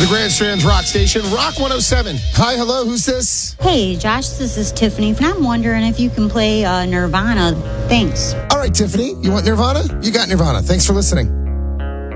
The Grand Strand's Rock Station, Rock 107. Hi, hello, who's this? Hey, Josh, this is Tiffany, and I'm wondering if you can play Nirvana. Thanks. All right, Tiffany, you want Nirvana? You got Nirvana. Thanks for listening.